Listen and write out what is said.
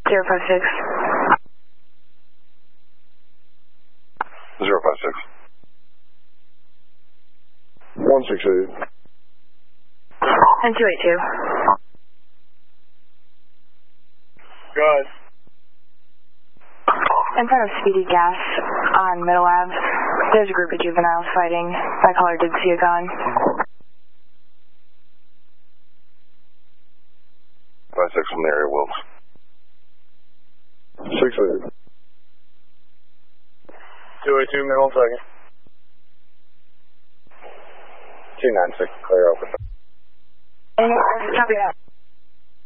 056. 056. 168. And 282. Go ahead. In front of Speedy Gas on Middle Ave, there's a group of juveniles fighting. My caller did see a gun. 56 from the area, Wilkes. 68. 282, middle second. 296, clear open. Copy that.